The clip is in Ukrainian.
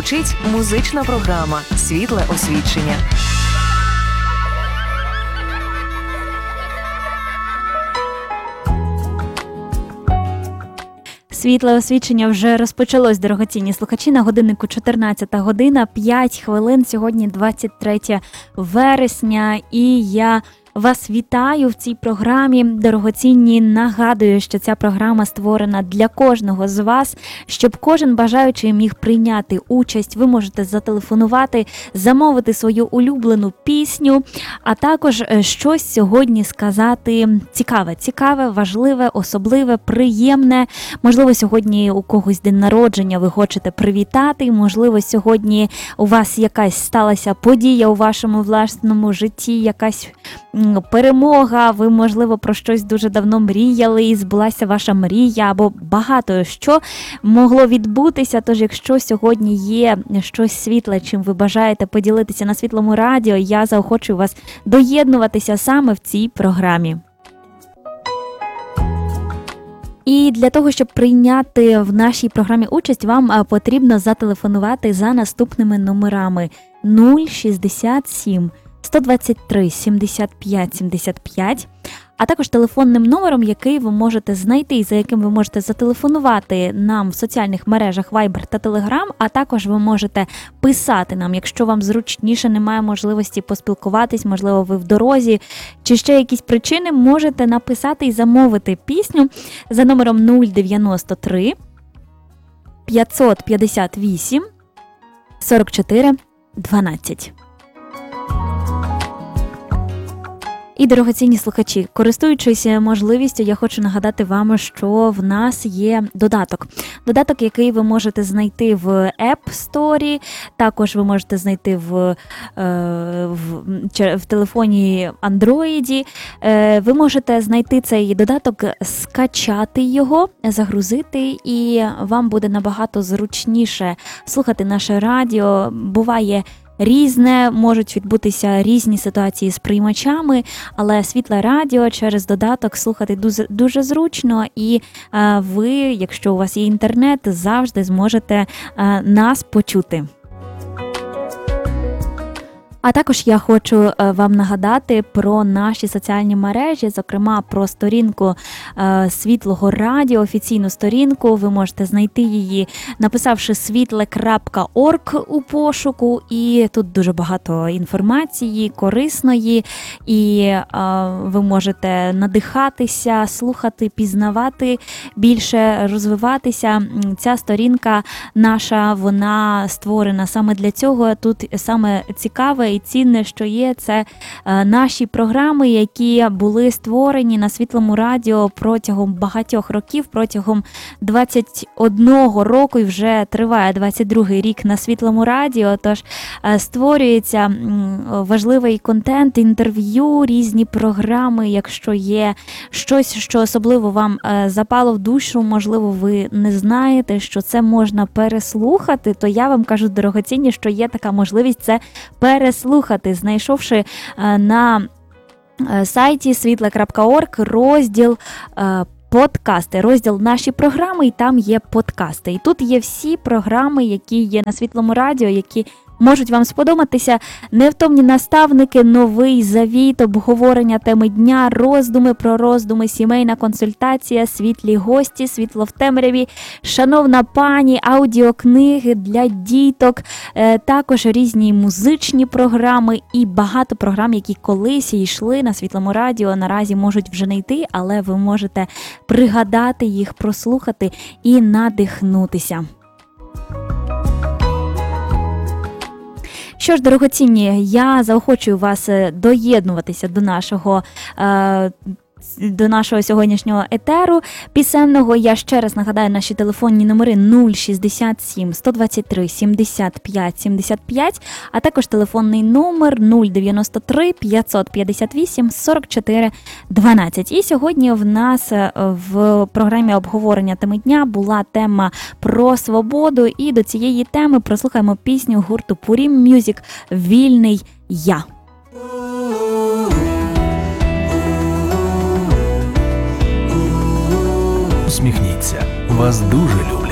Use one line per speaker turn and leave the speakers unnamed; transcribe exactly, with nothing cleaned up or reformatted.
звучить музична програма «Світле освічення».
Світле освічення вже розпочалось, дорогоцінні слухачі. На годиннику чотирнадцята година, п'ять хвилин. Сьогодні двадцять третє вересня, і я вас вітаю в цій програмі, дорогоцінні. Нагадую, що ця програма створена для кожного з вас, щоб кожен бажаючий міг прийняти участь. Ви можете зателефонувати, замовити свою улюблену пісню, а також щось сьогодні сказати цікаве, цікаве, важливе, особливе, приємне. Можливо, сьогодні у когось день народження, ви хочете привітати, можливо, сьогодні у вас якась сталася подія у вашому власному житті, якась перемога, ви, можливо, про щось дуже давно мріяли і збулася ваша мрія, або багато що могло відбутися. Тож, якщо сьогодні є щось світле, чим ви бажаєте поділитися на Світлому радіо, я заохочую вас доєднуватися саме в цій програмі. І для того, щоб прийняти в нашій програмі участь, вам потрібно зателефонувати за наступними номерами нуль шістдесят сім сто двадцять три сімдесят п'ять сімдесят п'ять, а також телефонним номером, який ви можете знайти і за яким ви можете зателефонувати нам в соціальних мережах Viber та Telegram, а також ви можете писати нам, якщо вам зручніше, немає можливості поспілкуватись, можливо, ви в дорозі, чи ще якісь причини, можете написати і замовити пісню за номером нуль дев'яносто три п'ятсот п'ятдесят вісім сорок чотири дванадцять. І, дорогоцінні слухачі, користуючись можливістю, я хочу нагадати вам, що в нас є додаток. Додаток, який ви можете знайти в App Store, також ви можете знайти в, в, в телефоні Android. Ви можете знайти цей додаток, скачати його, загрузити, і вам буде набагато зручніше слухати наше радіо. Буває різне, можуть відбутися різні ситуації з приймачами, але Світле радіо через додаток слухати дуже, дуже зручно, і а, ви, якщо у вас є інтернет, завжди зможете а, нас почути. А також я хочу вам нагадати про наші соціальні мережі, зокрема про сторінку Світлого радіо, офіційну сторінку. Ви можете знайти її, написавши світле крапка орг у пошуку, і тут дуже багато інформації, корисної, і ви можете надихатися, слухати, пізнавати більше, розвиватися. Ця сторінка наша, вона створена саме для цього. Тут саме цікаве і цінне, що є, це е, наші програми, які були створені на Світлому радіо протягом багатьох років, протягом двадцять одного року, і вже триває двадцять другий рік на Світлому радіо, тож е, створюється м, важливий контент, інтерв'ю, різні програми. Якщо є щось, що особливо вам е, запало в душу, можливо, ви не знаєте, що це можна переслухати, то я вам кажу, дорогоцінні, що є така можливість це переслухати. Слухати, знайшовши на сайті світле крапка орг розділ подкасти, розділ наші програми, і там є подкасти. І тут є всі програми, які є на Світлому радіо, які можуть вам сподобатися. Невтомні наставники, новий завіт, обговорення теми дня, роздуми про роздуми, сімейна консультація, світлі гості, світло в темряві, шановна пані, аудіокниги для діток, також різні музичні програми і багато програм, які колись йшли на Світлому радіо, наразі можуть вже не йти, але ви можете пригадати їх, прослухати і надихнутися. Що ж, дорогоцінні, я заохочую вас доєднуватися до нашого е, до нашого сьогоднішнього етеру пісенного. Я ще раз нагадаю наші телефонні номери нуль шістдесят сім сто двадцять три сімдесят п'ять сімдесят п'ять, а також телефонний номер нуль дев'яносто три п'ятсот п'ятдесят вісім сорок чотири дванадцять. І сьогодні в нас в програмі обговорення теми дня була тема про свободу, і до цієї теми прослухаємо пісню гурту Purім Music «Вільний я».
Усміхніться, вас дуже люблять.